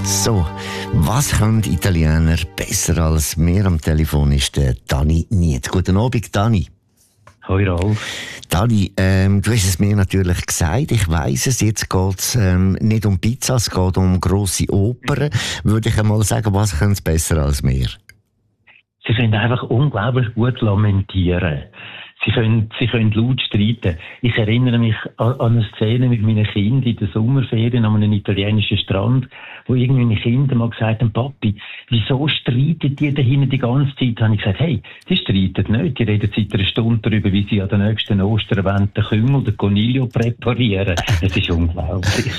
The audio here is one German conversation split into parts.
So, was können Italiener besser als wir? Am Telefon ist der Dani Niet. Guten Abend, Dani. Hoi Ralf. Dani, du hast es mir natürlich gesagt, ich weiss es, jetzt geht es nicht um Pizza, es geht um grosse Opern. Würde ich einmal sagen, was können sie besser als wir? Sie können einfach unglaublich gut lamentieren. Sie können laut streiten. Ich erinnere mich an eine Szene mit meinen Kindern in der Sommerferien an einem italienischen Strand, wo irgendwie meine Kinder mal gesagt haben, Papi, wieso streitet ihr da hinten die ganze Zeit? Da habe ich gesagt, hey, die streiten nicht. Die reden seit einer Stunde darüber, wie sie an der nächsten Osteravent den Kümmel, den Coniglio präparieren. Das ist unglaublich.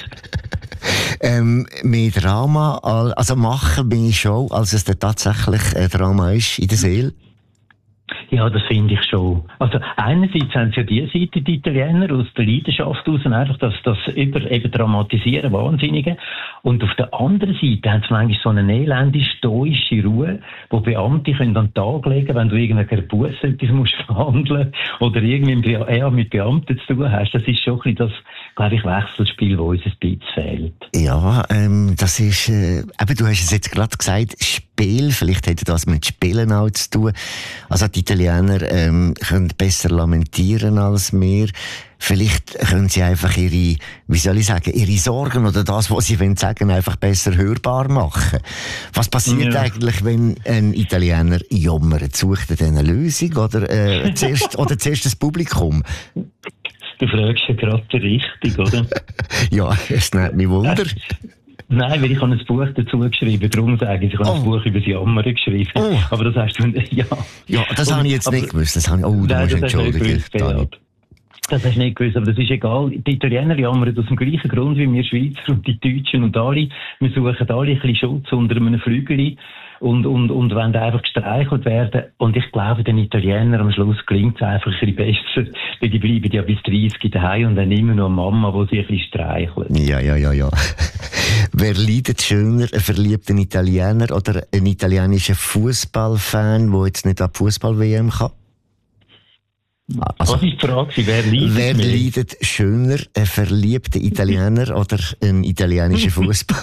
Mehr Drama, also machen mehr Show, als es dann tatsächlich Drama ist in der Seele? Ja, das finde ich schon. Also einerseits haben sie ja die Seite, die Italiener, aus der Leidenschaft aus, und einfach das eben dramatisieren, Wahnsinnige. Und auf der anderen Seite haben sie manchmal so eine elende, stoische Ruhe, wo Beamte können an den Tag legen, wenn du irgendeine Busse etwas musst verhandeln oder irgendwie mit Beamten zu tun hast. Das ist schon ein bisschen das, glaube ich, Wechselspiel, wo uns ein bisschen fehlt. Ja, das ist, eben, du hast es jetzt gerade gesagt, Spiel, vielleicht hätte das mit Spielen auch zu tun. Also die Italiener können besser lamentieren als wir. Vielleicht können sie einfach ihre, wie soll ich sagen, ihre Sorgen oder das, was sie sagen, einfach besser hörbar machen. Was passiert eigentlich, wenn ein Italiener jammert? Sucht er eine Lösung oder zuerst das Publikum? Du fragst ja gerade richtig, oder? Ja, es nimmt mich Wunder. Nein, weil ich habe ein Buch dazu geschrieben, darum sage ich habe ein Buch über das Jammern geschrieben. Oh. Aber das hast du, ja. Ja, das habe ich jetzt nicht gewusst. Das habe ich, du musst entschuldigen. Das hast du nicht gewusst, aber das ist egal. Die Italiener jammern aus dem gleichen Grund wie wir Schweizer und die Deutschen und alle. Wir suchen alle ein bisschen Schutz unter einem Flügel und wollen einfach gestreichelt werden. Und ich glaube, den Italienern am Schluss gelingt es einfach ein bisschen besser, weil die bleiben ja bis 30 daheim und dann immer noch eine Mama, die sie ein bisschen streichelt. Ja. Wer leidet schöner, ein verliebter Italiener oder ein italienischer Fußballfan, der jetzt nicht an die Fußball-WM kann? Also, was ist die Frage? Wer leidet schöner, ein verliebter Italiener oder ein italienischer Fußball?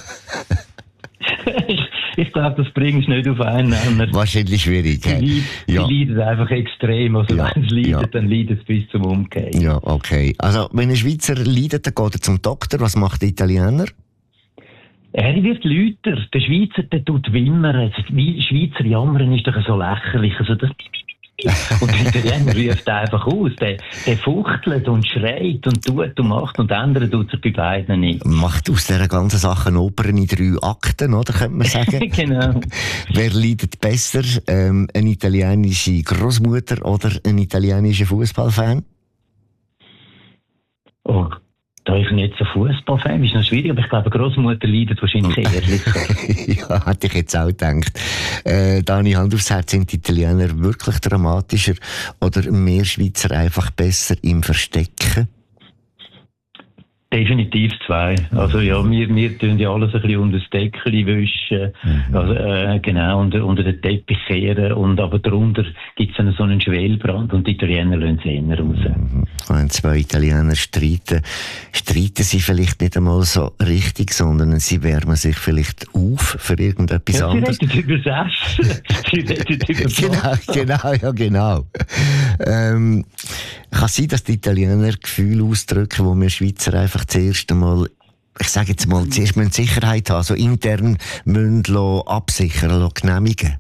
Ich glaube, das bringst du nicht auf einen Nenner. Wahrscheinlich schwierig. Die leiden einfach extrem. Also wenn es leidet, dann leidet es bis zum Umkehren. Ja, okay. Also wenn ein Schweizer leidet, dann geht er zum Doktor. Was macht der Italiener? Er wird lauter. Der Schweizer, der tut wimmern. Die Schweizer jammern ist doch so lächerlich. Also das und der Italiener ruft einfach aus. Der fuchtelt und schreit und tut und macht und ändert tut sich bei beiden nicht. Macht aus dieser ganzen Sache Opern in 3 Akten, oder? Könnte man sagen. Genau. Wer leidet besser? Eine italienische Großmutter oder ein italienischer Fußballfan? Oh. Da ich nicht so Fußballfan ist noch schwierig, aber ich glaube, Großmutter leidet wahrscheinlich ehrlicher. Ja, hätte ich jetzt auch gedacht. Dani, Hand aufs Herz, sind die Italiener wirklich dramatischer oder mehr Schweizer einfach besser im Verstecken? Definitiv 2. Also ja, wir tun ja alles ein bisschen unter das Deckchen wischen, also, genau, unter den Teppich kehren, und aber darunter gibt es dann so einen Schwelbrand und die Italiener lassen es eher raus. Wenn 2 Italiener streiten sie vielleicht nicht einmal so richtig, sondern sie wärmen sich vielleicht auf für irgendetwas anderes. Sie reden über das Essen. Sie reden über Genau. Kann sein, dass die Italiener Gefühle ausdrücken, wo wir Schweizer einfach zuerst einmal, ich sage jetzt mal, zuerst müssen Sicherheit haben, so intern müssen absichern, genehmigen.